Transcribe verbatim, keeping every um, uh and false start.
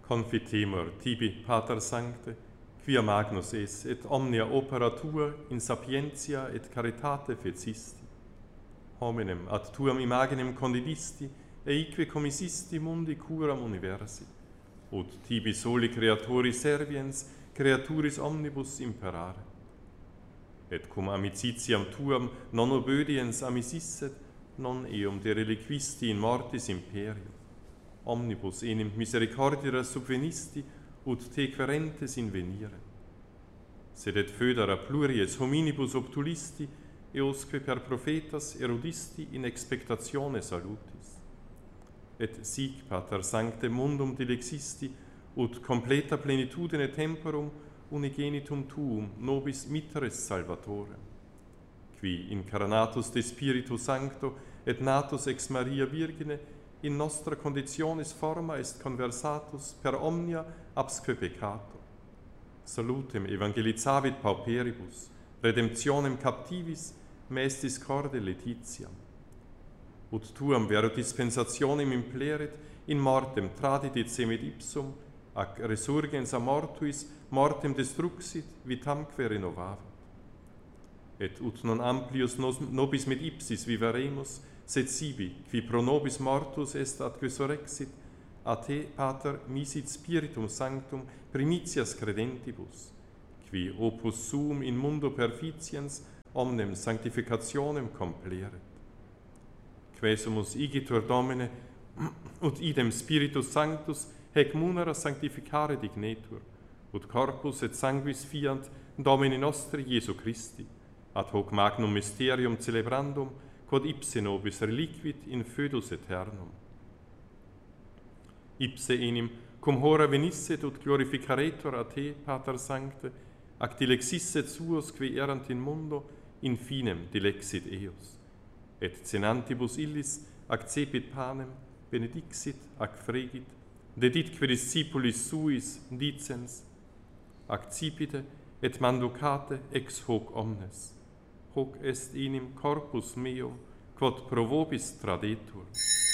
Confitemur tibi, Pater Sancte, quia magnus es, et omnia opera tua in sapientia et caritate fecisti. Hominem ad tuam imaginem condidisti, eique commissisti mundi curam universi. Ut tibi soli creatori serviens, creaturis omnibus imperare. Et cum amicitiam tuam non obediens amicisset, non eum de reliquisti in mortis imperium. Omnibus enim misericordia subvenisti, ut te querentes invenire. Sed et foedera pluries hominibus obtulisti, eosque per prophetas erudisti in expectatione salutis. Et sic, Pater Sancte, mundum dilexisti, ut completa plenitudine temporum unigenitum tuum nobis mitres salvatorem, qui incarnatus de Spiritu Sancto et natus ex Maria Virgine in nostra conditionis forma est conversatus per omnia absque peccato. Salutem evangelizavit pauperibus, redemptionem captivis, mestis corde letitiam. Ut tuam vero dispensationem impleret, in mortem tradidit semet ipsum, ac resurgens a mortuis mortem destruxit, vitamque renovavit. Et ut non amplius nobis mit ipsis viveremus, sed sibi, qui pro nobis mortus est atque surrexit, a te, Pater, misit Spiritum Sanctum primitias credentibus, qui opus suum in mundo perficiens omnem sanctificationem compleret. Quesumus igitur Domine, ut idem Spiritus Sanctus hec munera sanctificare dignetur, ut corpus et sanguis fiant Domini nostri Iesu Christi, ad hoc magnum mysterium celebrandum, quod ipse nobis reliquit in foedus aeternum. Ipse enim, cum hora venisset ut glorificaretur a te, Pater Sancte, ac dilexisset suos qui erant in mundo, in finem dilexit eos. Et cenantibus illis accepit panem, benedixit ac fregit, deditque discipulis suis dicens, accipite et manducate ex hoc omnes. Hoc est enim corpus meum, quod pro vobis tradetur.